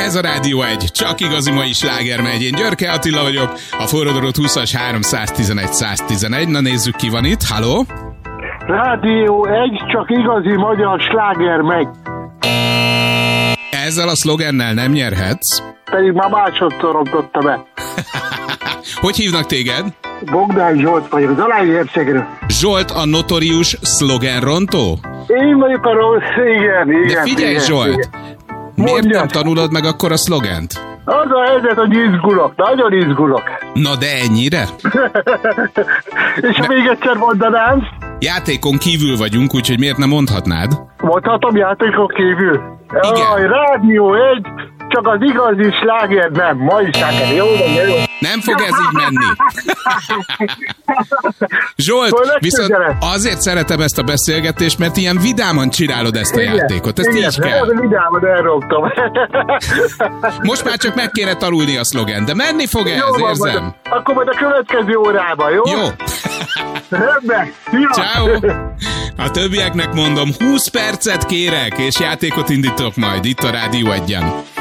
Ez a Rádió 1, csak igazi mai sláger megy. Én Györke Attila vagyok, a forradalot 20-as 311 111. Na nézzük, ki van itt. Halló? Rádió 1, csak igazi magyar sláger megy. Ezzel a szlogennel nem nyerhetsz. Pedig már másodszor rontotta be. Hogy hívnak téged? Bogdán Zsolt vagyok, az Alágyhercegről. Zsolt a notorius szlogenrontó? Én vagyok a rossz, igen. De figyelj, igen, Zsolt! igen. Miért Mondjad. nem tanulod meg akkor a szlogent? Az a helyzet, hogy izgulok, nagyon izgulok. Na de ennyire? És még egyszer mondanám, Játékon kívül vagyunk, úgyhogy miért nem mondhatnád? mondhatom játékon kívül. Igen. Jaj, Rádió 1, csak az igazi sláger nem. Mai sláger, jó? Nem fog ez így menni. Zsolt, viszont azért szeretem ezt a beszélgetést, mert ilyen vidáman csinálod ezt a játékot. Ezt így kell. Igen, vidáman elrogtam. Most már csak meg kéne tanulni a szlogen, de menni fog ez, érzem. Akkor majd a következő órában, jó? Jó. Rendben. Ciao. A többieknek mondom, 20 percet kérek, és játékot indítok majd itt a Rádió 1-en.